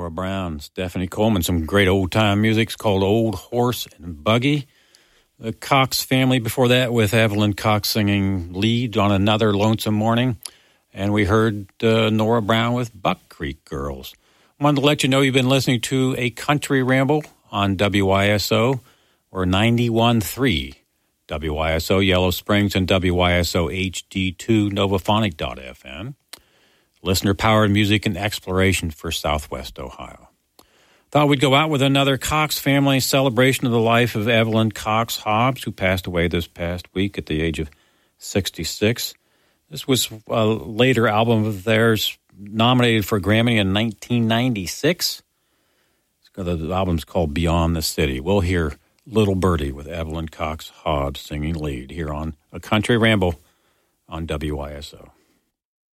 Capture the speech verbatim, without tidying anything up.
Nora Brown, Stephanie Coleman, some great old-time music. It's called Old Horse and Buggy. The Cox Family before that with Evelyn Cox singing lead on Another Lonesome Morning. And we heard uh, Nora Brown with Buck Creek Girls. Wanted to let you know you've been listening to A Country Ramble on W Y S O or ninety-one point three W Y S O Yellow Springs and W Y S O H D two Novophonic dot F M. Listener-powered music and exploration for Southwest Ohio. Thought we'd go out with another Cox family celebration of the life of Evelyn Cox Hobbs, who passed away this past week at the age of sixty-six. This was a later album of theirs, nominated for a Grammy in nineteen ninety-six. The album's called Beyond the City. We'll hear Little Birdie with Evelyn Cox Hobbs singing lead here on A Country Ramble on W Y S O.